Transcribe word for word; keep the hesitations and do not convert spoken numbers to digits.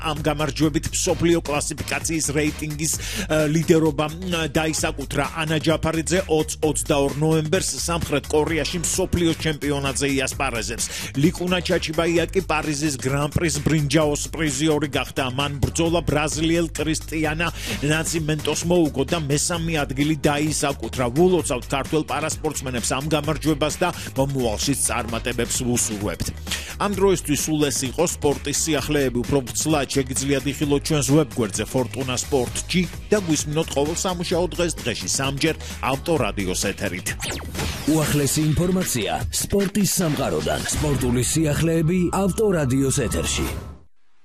ამ გამარჯვებით მსოფლიო კლასიფიკაციის რეიტინგის ლიდერობა დაისაკუთრა ანა ჯაფარიძე ოცი ოცდაორი ნოემბერს სამხრეთ კორეაში მსოფლიო ჩემპიონატზე იასპარეზებს. ლიკუნა ჩაჩიბაია კი პარიზის გრან-პრის ბრინჯაოს პრიზიორი გახდა. მან ბრძოლა ბრაზილიელ კრისტიანა ნაციმენტოს მოუგო და მესამე ადგილი დაისაკუთრა. ვულოცავთ ქართველ პარასპორტსმენებს ამ გამარჯვებას და მომავალშიც წარმატებებს ვუსურვებთ. ამ დროისთვის სულ ეს იყო სპორტის სიახლეები. უფრო ცლად შეგიძლიათ იხილოთ ჩვენს ვებგვერდზე Fortuna Sport G და გვისმინოთ ყოველ სამუშაო დღეს დღეში სამჯერ ავტორადიოს ეთერით. უახლესი ინფორმაცია სპორტის სამყაროდან. სპორტული სიახლეები ავტორადიოს ეთერში.